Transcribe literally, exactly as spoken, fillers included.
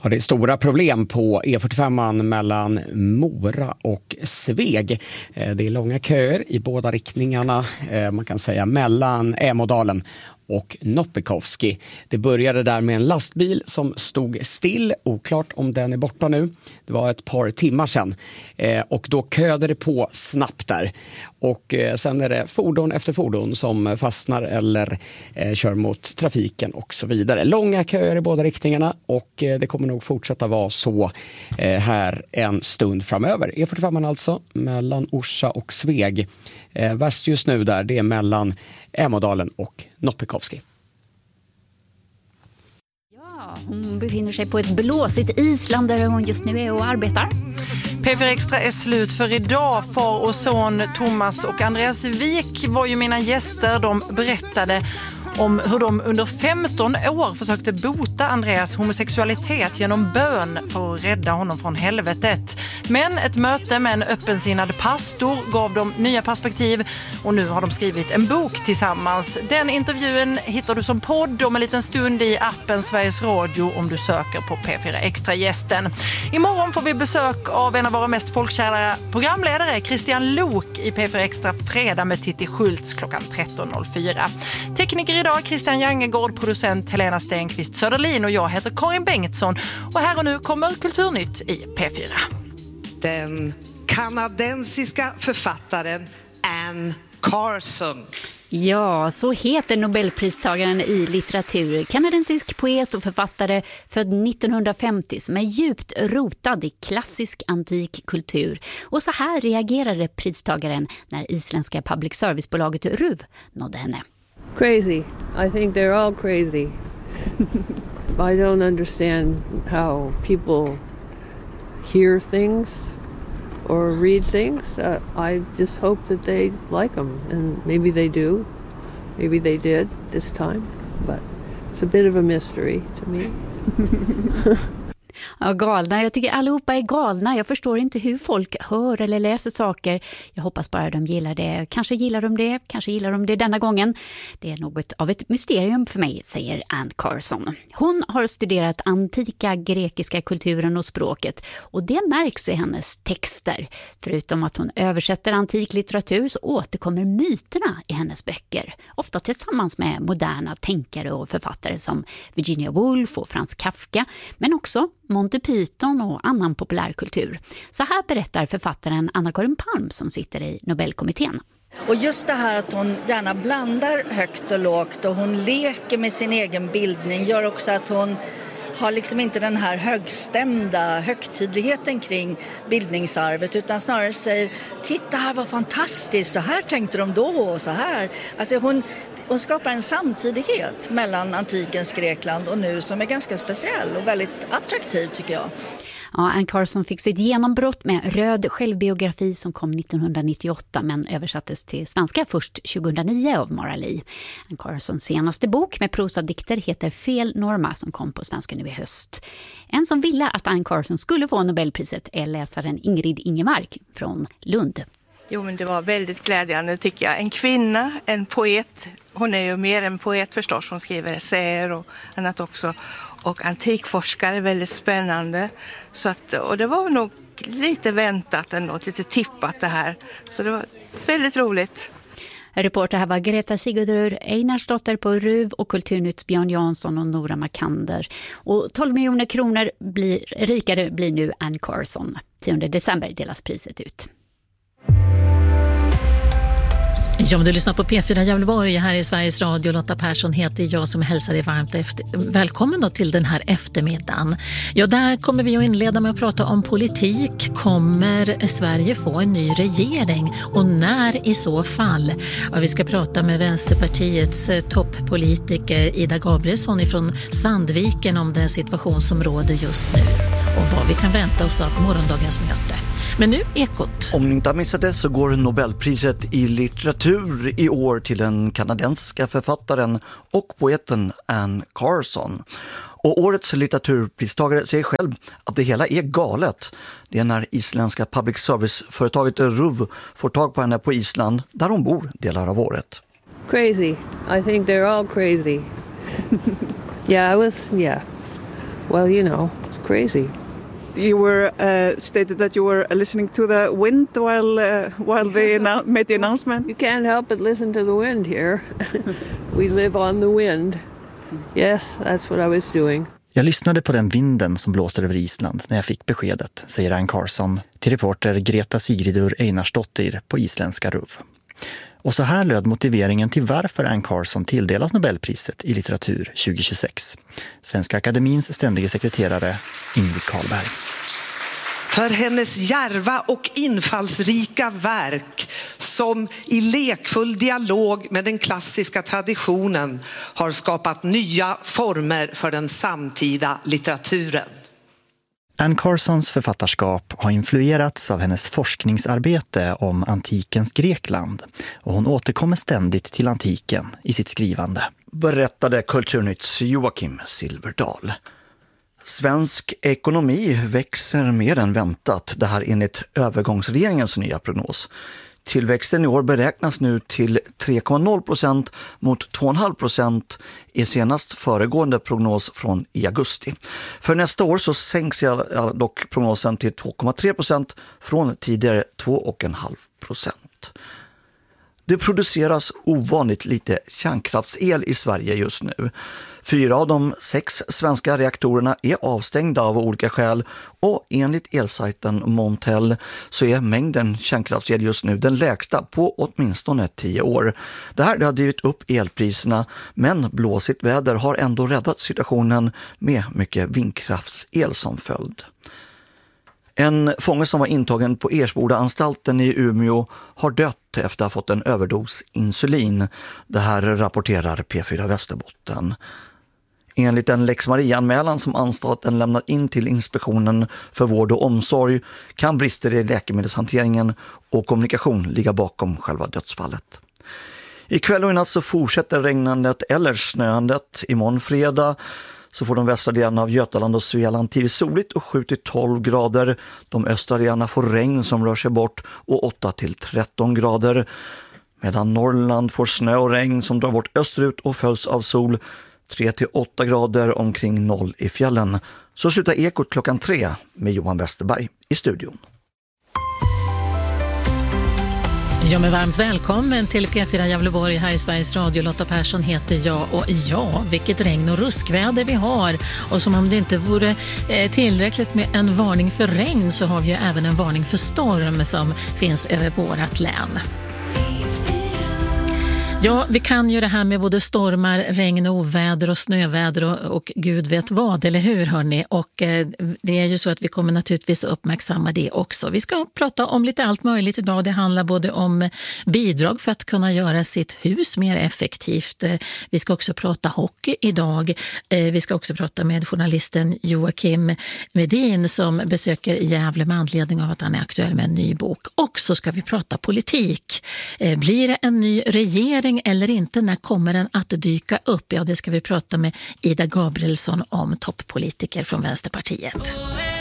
Ja, det är stora problem på E fyrtiofem mellan Mora och Sveg. Det är långa köer i båda riktningarna, man kan säga mellan Ämådalen och Noppikoski. Det började där med en lastbil som stod still, oklart om den är borta nu. Det var ett par timmar sedan eh, och då köade det på snabbt där. Och eh, sen är det fordon efter fordon som fastnar eller eh, kör mot trafiken och så vidare. Långa köer i båda riktningarna och eh, det kommer nog fortsätta vara så eh, här en stund framöver. E fyrtiofem alltså mellan Orsa och Sveg. Eh, värst just nu där, det är mellan Ämådalen och Noppikoski. Ja, hon befinner sig på ett blåsigt Island där hon just nu är och arbetar. P fyra Extra är slut för idag. Far och son Thomas och Andreas Wik var ju mina gäster. De berättade om hur de under femton år försökte bota Andreas homosexualitet genom bön för att rädda honom från helvetet. Men ett möte med en öppensinnad pastor gav dem nya perspektiv och nu har de skrivit en bok tillsammans. Den intervjun hittar du som podd om en liten stund i appen Sveriges Radio om du söker på P fyra Extra-gästen. Imorgon får vi besök av en av våra mest folkkära programledare, Christian Lok, i P fyra Extra fredag med Titti Schultz klockan tretton noll fyra. Tekniker idag Christian Jangegård, producent Helena Stenqvist Söderlin och jag heter Karin Bengtsson och här och nu kommer Kulturnytt i P fyra. Den kanadensiska författaren Anne Carson. Ja, så heter Nobelpristagaren i litteratur, kanadensisk poet och författare född nittonhundrafemtio som är djupt rotad i klassisk antik kultur. Och så här reagerade pristagaren när isländska public servicebolaget R U V nådde henne. Crazy. I think they're all crazy. I don't understand how people hear things or read things. Uh, I just hope that they like them, and maybe they do. Maybe they did this time, but it's a bit of a mystery to me. Ja, galna. Jag tycker allihopa är galna. Jag förstår inte hur folk hör eller läser saker. Jag hoppas bara de gillar det. Kanske gillar de det, kanske gillar de det denna gången. Det är något av ett mysterium för mig, säger Anne Carson. Hon har studerat antika grekiska kulturen och språket och det märks i hennes texter. Förutom att hon översätter antik litteratur så återkommer myterna i hennes böcker. Ofta tillsammans med moderna tänkare och författare som Virginia Woolf och Franz Kafka, men också Monty Python och annan populärkultur. Så här berättar författaren Anna-Karin Palm som sitter i Nobelkommittén. Och just det här att hon gärna blandar högt och lågt och hon leker med sin egen bildning gör också att hon har liksom inte den här högstämda högtidligheten kring bildningsarvet utan snarare säger, titta här vad fantastiskt, så här tänkte de då och så här. Alltså hon, hon skapar en samtidighet mellan antikens Grekland och nu som är ganska speciell och väldigt attraktiv tycker jag. Ja, Anne Carson fick sitt genombrott med Röd självbiografi som kom nittonhundranittioåtta men översattes till svenska först tjugohundranio av Mara Lee. Anne Carsons senaste bok med prosadikter heter Fel Norma som kom på svenska nu i höst. En som ville att Anne Carson skulle få Nobelpriset är läsaren Ingrid Ingemark från Lund. Jo, men det var väldigt glädjande tycker jag. En kvinna, en poet. Hon är ju mer en poet förstås. Hon skriver essäer och annat också. Och antikforskare, väldigt spännande. Så att, och det var nog lite väntat ändå, lite tippat det här. Så det var väldigt roligt. Reporter här var Greta Sigurdur, Einarsdotter på R U V och Kulturnytts Björn Jansson och Nora Makander. Och tolv miljoner kronor blir, rikare blir nu Anne Carson. tionde december delas priset ut. Ja, men du lyssnar på P fyra Gävleborg här i Sveriges Radio. Lotta Persson heter jag som hälsar dig varmt efter... välkommen då till den här eftermiddagen. Ja, där kommer vi att inleda med att prata om politik. Kommer Sverige få en ny regering? Och när i så fall? Ja, vi ska prata med Vänsterpartiets toppolitiker Ida Gabrielsson ifrån Sandviken om den situation som råder just nu. Och vad vi kan vänta oss av morgondagens möte. Men nu Ekot. Om ni inte har missat det så går Nobelpriset i litteratur i år till den kanadensiska författaren och poeten Anne Carson. Och årets litteraturpristagare säger själv att det hela är galet. Det är när isländska public service-företaget R U V får tag på henne på Island där hon bor delar av året. Crazy. I think they're all crazy. Yeah, I was, yeah. Well, you know, crazy. You were uh, stated that you were listening to the wind while uh, while they annou- made the announcement. You can't help but listen to the wind here. We live on the wind. Yes, that's what I was doing. Jag lyssnade på den vinden som blåste över Island när jag fick beskedet, säger Anne Carson till reporter Greta Sigridur Einarsdottir på isländska R U V. Och så här löd motiveringen till varför Anne Carson tilldelas Nobelpriset i litteratur tjugohundratjugosex. Svenska Akademins ständige sekreterare Ingrid Carlberg. För hennes djärva och infallsrika verk som i lekfull dialog med den klassiska traditionen har skapat nya former för den samtida litteraturen. Anne Carsons författarskap har influerats av hennes forskningsarbete om antikens Grekland och hon återkommer ständigt till antiken i sitt skrivande. Berättade Kulturnytts Joakim Silverdal. Svensk ekonomi växer mer än väntat, det här enligt övergångsregeringens nya prognos. Tillväxten i år beräknas nu till tre komma noll procent mot två komma fem procent i senast föregående prognos från i augusti. För nästa år så sänks dock prognosen till två komma tre procent från tidigare två komma fem procent. Det produceras ovanligt lite kärnkraftsel i Sverige just nu. Fyra av de sex svenska reaktorerna är avstängda av olika skäl och enligt elsajten Montel så är mängden kärnkraftsel just nu den lägsta på åtminstone tio år. Det här har drivit upp elpriserna, men blåsigt väder har ändå räddat situationen med mycket vindkraftsel som följd. En fånge som var intagen på Ersboda-anstalten i Umeå har dött efter att ha fått en överdos insulin. Det här rapporterar P fyra Västerbotten. Enligt en Lex Maria-anmälan som anstalten lämnat in till Inspektionen för vård och omsorg kan brister i läkemedelshanteringen och kommunikation ligga bakom själva dödsfallet. Ikväll och i natt så fortsätter regnandet eller snöandet. Imorgon fredag så får de västra delarna av Götaland och Svealand till soligt och sju till tolv grader. De östra delarna får regn som rör sig bort och åtta till tretton grader. Medan Norrland får snö och regn som drar bort österut och följs av sol. tre till åtta grader omkring noll i fjällen. Så slutar Ekot klockan tre med Johan Westerberg i studion. Ja, men varmt välkommen till P fyra Gävleborg här i Sveriges Radio. Lotta Persson heter jag och ja, vilket regn och ruskväder vi har. Och som om det inte vore tillräckligt med en varning för regn så har vi ju även en varning för storm som finns över vårat län. Ja, vi kan ju det här med både stormar, regn, oväder och snöväder och, och gud vet vad, eller hur hörni? Och eh, det är ju så att vi kommer naturligtvis uppmärksamma det också. Vi ska prata om lite allt möjligt idag. Det handlar både om bidrag för att kunna göra sitt hus mer effektivt. Eh, vi ska också prata hockey idag. Eh, vi ska också prata med journalisten Joakim Medin som besöker Gävle med anledning av att han är aktuell med en ny bok. Och så ska vi prata politik. Eh, blir det en ny regering eller inte? När kommer den att dyka upp? Ja, det ska vi prata med Ida Gabrielsson om, topppolitiker från Vänsterpartiet.